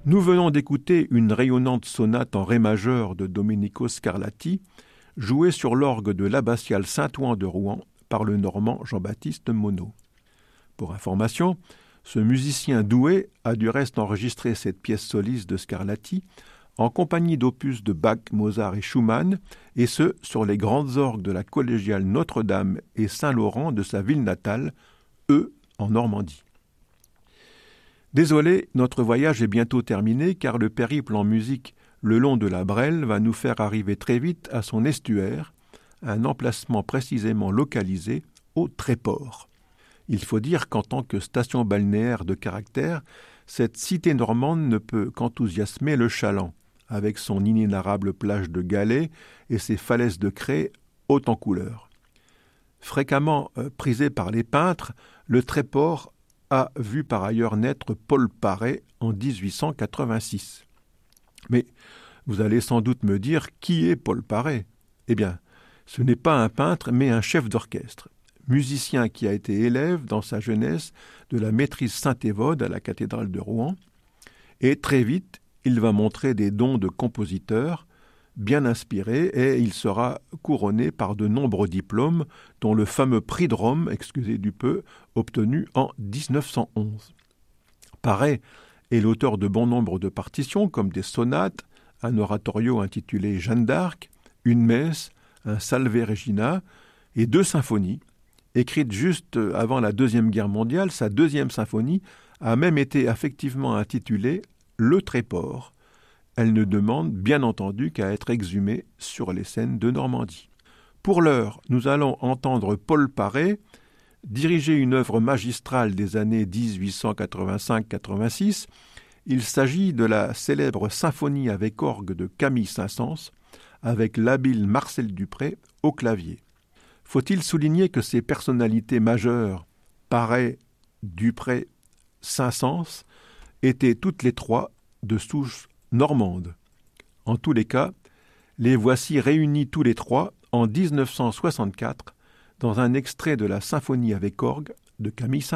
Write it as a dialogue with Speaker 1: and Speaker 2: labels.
Speaker 1: Nous venons d'écouter une rayonnante sonate en ré majeur de Domenico Scarlatti, jouée sur l'orgue de l'abbatiale Saint-Ouen de Rouen par le Normand Jean-Baptiste Monod. Pour information, ce musicien doué a du reste enregistré cette pièce soliste de Scarlatti en compagnie d'opus de Bach, Mozart et Schumann, et ce, sur les grandes orgues de la collégiale Notre-Dame et Saint-Laurent de sa ville natale, en Normandie. Désolé, notre voyage est bientôt terminé car le périple en musique le long de la Brelle va nous faire arriver très vite à son estuaire, un emplacement précisément localisé au Tréport. Il faut dire qu'en tant que station balnéaire de caractère, cette cité normande ne peut qu'enthousiasmer le chaland, avec son inénarrable plage de galets et ses falaises de craie hautes en couleurs. Fréquemment prisé par les peintres, le Tréport a vu par ailleurs naître Paul Paré en 1886. Mais vous allez sans doute me dire qui est Paul Paré ? Eh bien, ce n'est pas un peintre, mais un chef d'orchestre, musicien qui a été élève dans sa jeunesse de la maîtrise Saint-Évode à la cathédrale de Rouen, et très vite, il va montrer des dons de compositeur bien inspiré et il sera couronné par de nombreux diplômes, dont le fameux prix de Rome, excusez du peu, obtenu en 1911. Paré est l'auteur de bon nombre de partitions, comme des sonates, un oratorio intitulé Jeanne d'Arc, une messe, un Salve Regina et 2 symphonies. Écrite juste avant la Deuxième Guerre mondiale, sa 2e symphonie a même été affectivement intitulée Le Tréport. Elle ne demande bien entendu qu'à être exhumée sur les scènes de Normandie. Pour l'heure, nous allons entendre Paul Paré diriger une œuvre magistrale des années 1885-86. Il s'agit de la célèbre symphonie avec orgue de Camille Saint-Saëns, avec l'habile Marcel Dupré au clavier. Faut-il souligner que ces personnalités majeures, Paré, Dupré, Saint-Saëns, étaient toutes les 3 de souche normande. En tous les cas, les voici réunis tous les 3 en 1964 dans un extrait de la symphonie avec orgue de Camille Saint-Saëns.